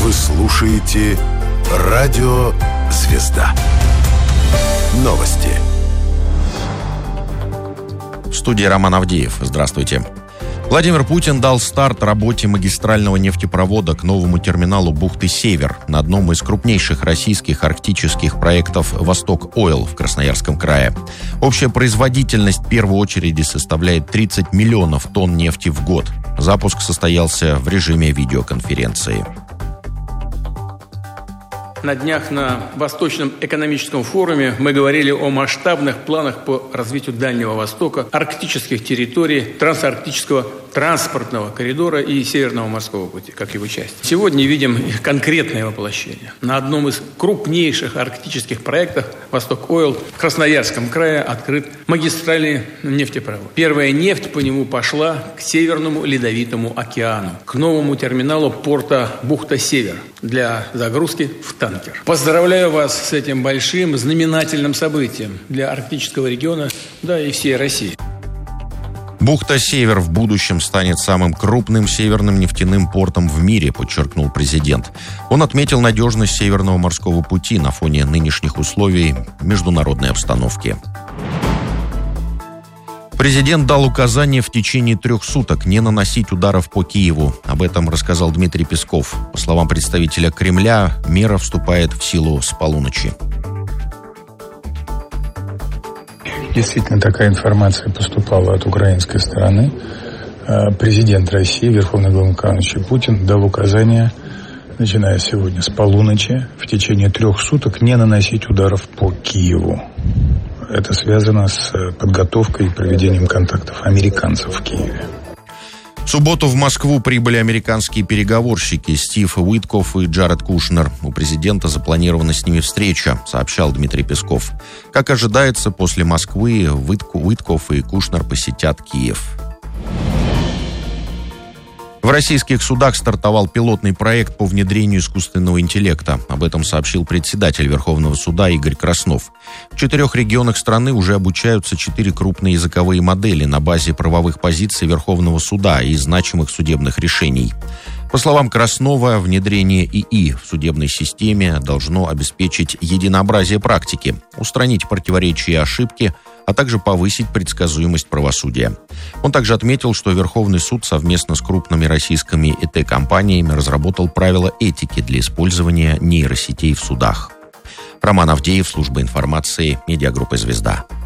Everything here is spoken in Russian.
Вы слушаете «Радио Звезда». Новости. В студии Роман Авдеев. Здравствуйте. Владимир Путин дал старт работе магистрального нефтепровода к новому терминалу бухты Север на одном из крупнейших российских арктических проектов «Восток-Ойл» в Красноярском крае. Общая производительность в первой очереди составляет 30 миллионов тонн нефти в год. Запуск состоялся в режиме видеоконференции. На днях на Восточном экономическом форуме мы говорили о масштабных планах по развитию Дальнего Востока, арктических территорий, трансарктического транспортного коридора и Северного морского пути, как его часть. Сегодня видим их конкретное воплощение. На одном из крупнейших арктических проектов «Восток-Ойл» в Красноярском крае открыт магистральный нефтепровод. Первая нефть по нему пошла к Северному Ледовитому океану, к новому терминалу порта бухта-Север для загрузки в танкер. Поздравляю вас с этим большим знаменательным событием для арктического региона, да и всей России. Бухта Север в будущем станет самым крупным северным нефтяным портом в мире, подчеркнул президент. Он отметил надежность Северного морского пути на фоне нынешних условий международной обстановки. Президент дал указание в течение 3 суток не наносить ударов по Киеву. Об этом рассказал Дмитрий Песков. По словам представителя Кремля, мера вступает в силу с полуночи. Действительно, такая информация поступала от украинской стороны. Президент России, Верховный Главнокомандующий Путин, дал указание, начиная сегодня с полуночи, в течение 3 суток не наносить ударов по Киеву. Это связано с подготовкой и проведением контактов американцев в Киеве. В субботу в Москву прибыли американские переговорщики Стив Уиткоф и Джаред Кушнер. У президента запланирована с ними встреча, сообщал Дмитрий Песков. Как ожидается, после Москвы Уиткоф и Кушнер посетят Киев. В российских судах стартовал пилотный проект по внедрению искусственного интеллекта. Об этом сообщил председатель Верховного суда Игорь Краснов. В 4 регионах страны уже обучаются 4 крупные языковые модели на базе правовых позиций Верховного суда и значимых судебных решений. По словам Краснова, внедрение ИИ в судебной системе должно обеспечить единообразие практики, устранить противоречия и ошибки, а также повысить предсказуемость правосудия. Он также отметил, что Верховный суд совместно с крупными российскими ИТ-компаниями разработал правила этики для использования нейросетей в судах. Роман Авдеев, служба информации, медиагруппа «Звезда».